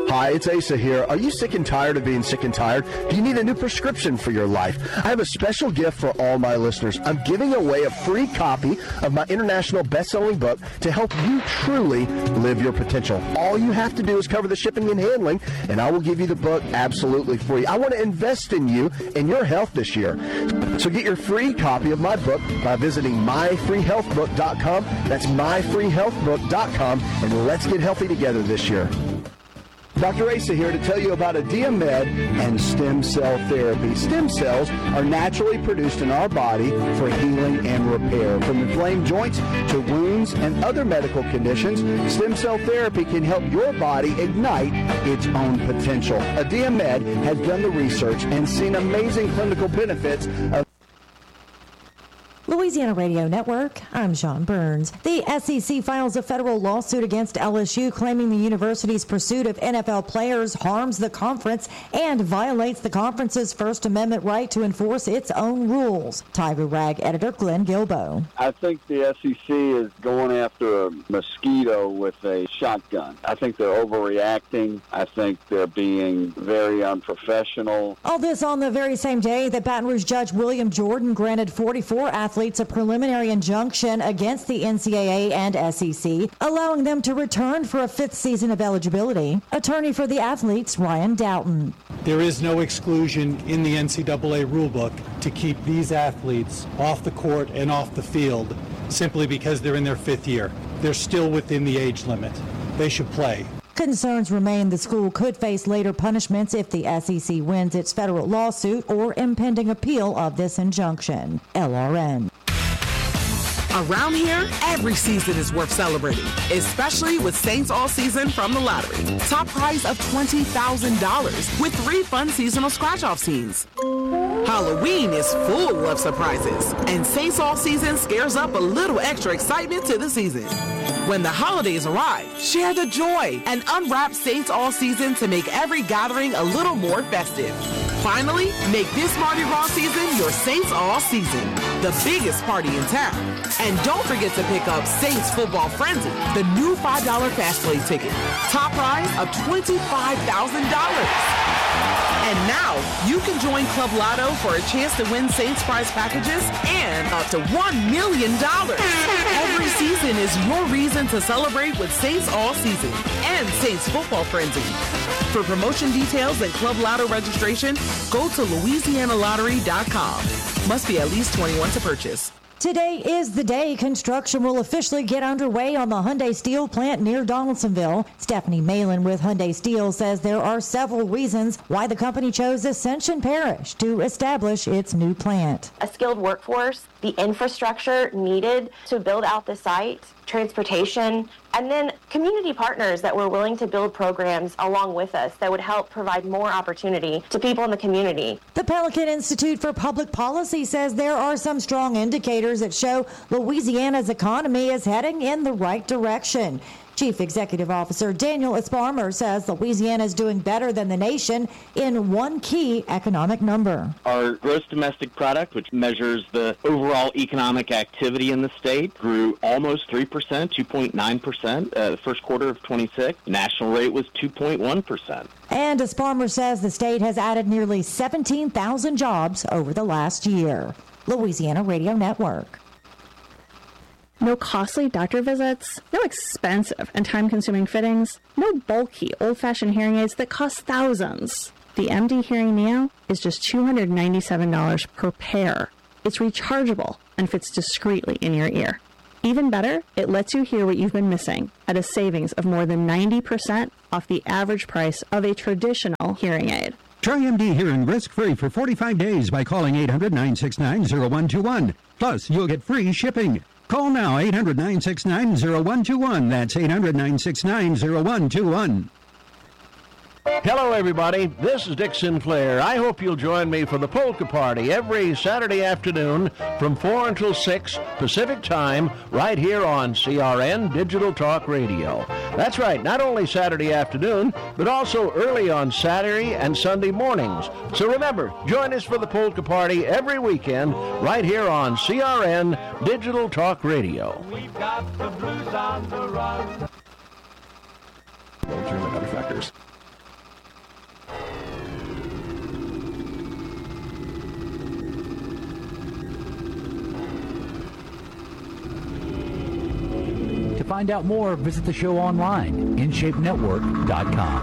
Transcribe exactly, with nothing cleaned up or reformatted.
Hi, it's Asa here. Are you sick and tired of being sick and tired? Do you need a new prescription for your life? I have a special gift for all my listeners. I'm giving away a free copy of my international best-selling book to help you truly live your potential. All you have to do is cover the shipping and handling, and I will give you the book absolutely free. I want to invest in you and your health this year. So get your free copy of my book by visiting my free health book dot com. That's my free health book dot com, and let's get healthy together this year. Doctor Asa here to tell you about Adiamed and stem cell therapy. Stem cells are naturally produced in our body for healing and repair. From inflamed joints to wounds and other medical conditions, stem cell therapy can help your body ignite its own potential. Adiamed has done the research and seen amazing clinical benefits of Louisiana Radio Network, I'm Sean Burns. The S E C files a federal lawsuit against L S U claiming the university's pursuit of N F L players harms the conference and violates the conference's First Amendment right to enforce its own rules. Tiger Rag editor Glenn Gilbo. I think the S E C is going after a mosquito with a shotgun. I think they're overreacting. I think they're being very unprofessional. All this on the very same day that Baton Rouge Judge William Jordan granted forty-four athletes a preliminary injunction against the N C double A and S E C, allowing them to return for a fifth season of eligibility. Attorney for the athletes, Ryan Doughton. There is no exclusion in the N C double A rulebook to keep these athletes off the court and off the field simply because they're in their fifth year. They're still within the age limit. They should play. Concerns remain the school could face later punishments if the S E C wins its federal lawsuit or impending appeal of this injunction. L R N. Around here, every season is worth celebrating, especially with Saints All Season from the Lottery. Top prize of twenty thousand dollars with three fun seasonal scratch-off scenes. Halloween is full of surprises, and Saints All Season scares up a little extra excitement to the season. When the holidays arrive, share the joy and unwrap Saints All Season to make every gathering a little more festive. Finally, make this Mardi Gras season your Saints All Season, the biggest party in town. And don't forget to pick up Saints Football Frenzy, the new five dollar fast play ticket. Top prize of twenty-five thousand dollars. And now, you can join Club Lotto for a chance to win Saints prize packages and up to one million dollars. Every season is your reason to celebrate with Saints All Season and Saints Football Frenzy. For promotion details and Club Lotto registration, go to Louisiana Lottery dot com. Must be at least twenty-one to purchase. Today is the day construction will officially get underway on the Hyundai Steel plant near Donaldsonville. Stephanie Malin with Hyundai Steel says there are several reasons why the company chose Ascension Parish to establish its new plant. A skilled workforce, the infrastructure needed to build out the site, transportation, and then community partners that were willing to build programs along with us that would help provide more opportunity to people in the community. The Pelican Institute for Public Policy says there are some strong indicators that show Louisiana's economy is heading in the right direction. Chief Executive Officer Daniel Esparmer says Louisiana is doing better than the nation in one key economic number. Our gross domestic product, which measures the overall economic activity in the state, grew almost three percent, two point nine percent, uh, the first quarter of twenty-six. National rate was two point one percent. And Esparmer says the state has added nearly seventeen thousand jobs over the last year. Louisiana Radio Network. No costly doctor visits, no expensive and time-consuming fittings, no bulky, old-fashioned hearing aids that cost thousands. The M D Hearing Neo is just two hundred ninety-seven dollars per pair. It's rechargeable and fits discreetly in your ear. Even better, it lets you hear what you've been missing at a savings of more than ninety percent off the average price of a traditional hearing aid. Try M D Hearing risk-free for forty-five days by calling eight hundred, nine six nine, zero one two one. Plus, you'll get free shipping. Call now, eight hundred, nine six nine, zero one two one. That's eight hundred, nine six nine, zero one two one. Hello, everybody. This is Dick Sinclair. I hope you'll join me for the Polka Party every Saturday afternoon from four until six Pacific Time right here on C R N Digital Talk Radio. That's right, not only Saturday afternoon, but also early on Saturday and Sunday mornings. So remember, join us for the Polka Party every weekend right here on C R N Digital Talk Radio. We've got the blues on the run. Other factors. find out more, visit the show online, in shape network dot com.